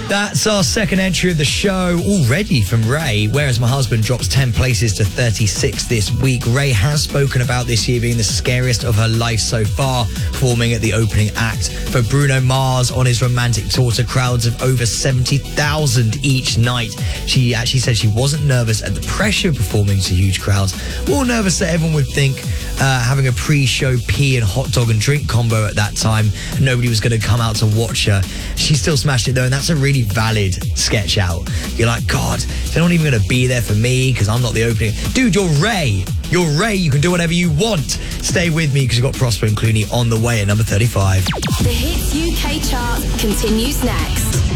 That's our second entry of the show already from Ray. Whereas My Husband drops 10 places to 36 this week. Ray has spoken about this year being the scariest of her life so far, performing at the opening act for Bruno Mars on his romantic tour to crowds of over 70,000 each night. She actually said she wasn't nervous at the pressure of performing to huge crowds, more nervous that everyone would think having a pre-show pee and hot dog and drink combo at that time, nobody was going to come out to watch her. She still smashed it though, and that's a really valid sketch out. You're like, God, they're not even going to be there for me because I'm not the opening. Dude, you're Ray. You're Ray. You can do whatever you want. Stay with me because you've got Prosper and Clooney on the way at number 35. The Hits UK chart continues next.